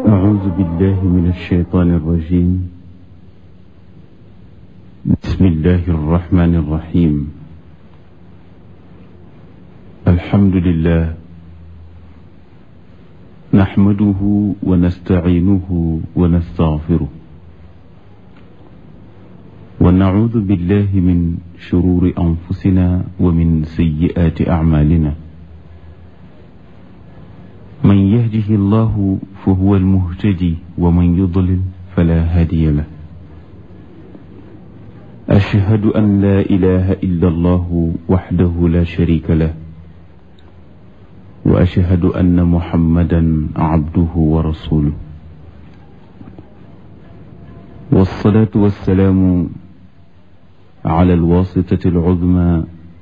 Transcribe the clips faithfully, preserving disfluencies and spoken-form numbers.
أعوذ بالله من الشيطان الرجيم. بسم الله الرحمن الرحيم. الحمد لله نحمده ونستعينه ونستغفره ونعوذ بالله من شرور أنفسنا ومن سيئات أعمالنا. من يهده الله فهو المهتدي ومن يضلل فلا هادي له. أشهد أن لا إله إلا الله وحده لا شريك له، وأشهد أن محمدا عبده ورسوله. والصلاة والسلام على الواسطة العظمى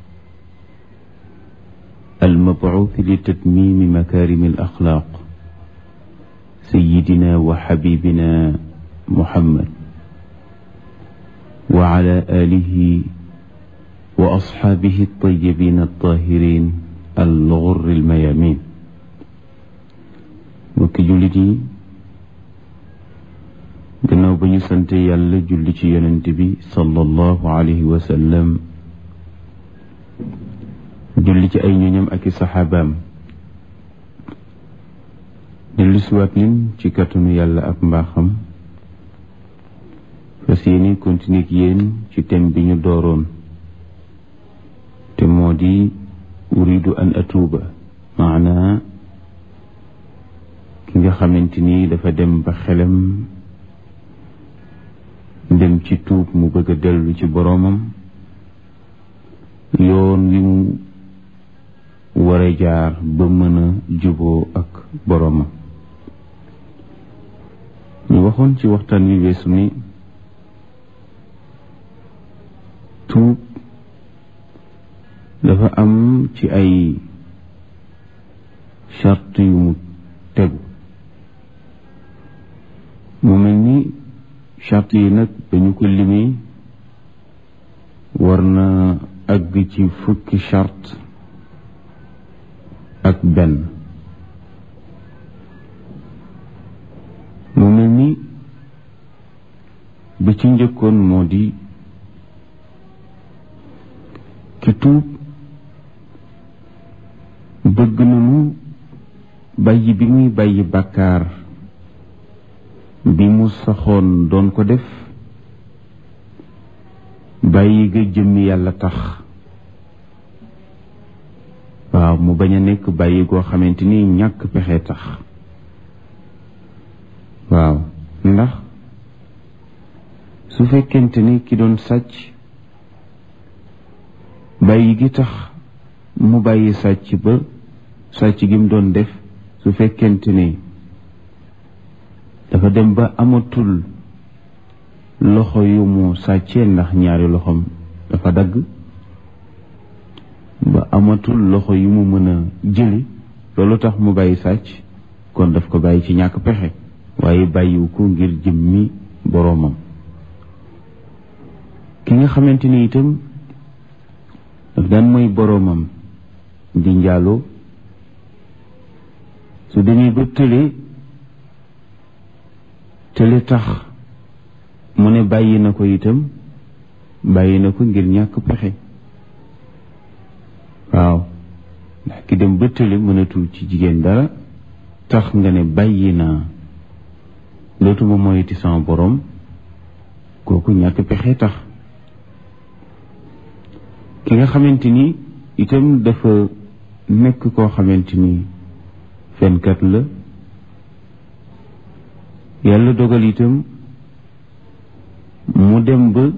المبعوث لتتميم مكارم الأخلاق، سيدنا وحبيبنا محمد وعلى آله وأصحابه الطيبين الطاهرين الغر الميامين. mbokki jullit yi, gannaaw ba ñu sante yàlla julli ci yonent bi sallallahu alayhi wa sallam, julli ci ay ñoñam ak i saxaabaam, dellu siwaat nin ci kàttanu yàlla ak mbaaxam fas yéene continuer ak yéen ci thème bi ñu dooroon, te moo di uridu an atuuba, maanaa ki nga xamante ni dafa dem ba xelam dem ci tuub, mu bëgg a dellu ci boroomam, yoon wi mu war a jaar ba mën a juboo ak boroomam. ñu waxoon ci waxtaan wi weesu ni tuub dafa am ci ay charte yu mu tegu. mu mel ni charte yi nag dañu ko limee war na àgg ci fukki charte ak benn. mu mel ni ba ci njëkkoon moo di ki tuub bëgg nañu bàyyi bi muy bàyyi bàkkaar bi mu saxoon doon ko def, bàyyi ga jëmmi yàlla tax. waaw, mu bañ a nekk bàyyi goo xamante ni ñàkk pexe tax. waaw, ndax su fekkente ni ki doon sàcc bàyyi gi tax mu bàyyi sàcc ba sàcc gi mu doon def, su fekkente ni dafa dem ba amatul loxo yu mu sàccee ndax ñaari loxoom dafa dagg, ba amatul loxo yu mu mën a jëli, loolu tax mu bàyyi sàcc, kon daf ko bàyyi ci ñàkk pexe, waaye bàyyiwu ko ngir jëmmi boroomam. ki nga xamante ni itam daf daan mooy boroomam di njaaloo, su demee ba tële tële tax mu ne bàyyi na ko itam, bàyyi na ko ngir ñàkk pexe. waaw, ndax ki dem ba tële mënatul ci jigéen dara tax nga ne bàyyi naa, dootuma moyiti sama borom, kooku ñàkk pexe tax. ki nga xamante ni itam dafa nekk koo xamante ni fenkat la, yàlla dogal itam mu dem ba